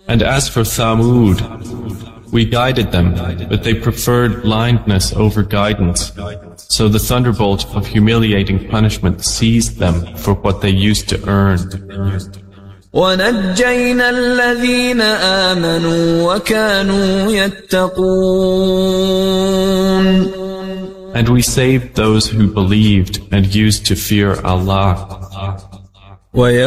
And as for Thamud, we guided them, but they preferred blindness over guidance. So the thunderbolt of humiliating punishment seized them for what they used to earn. وَنَجَّيْنَا الَّذِينَ آمَنُوا وَكَانُوا يَتَّقُونَ And we saved those who believed and used to fear Allah.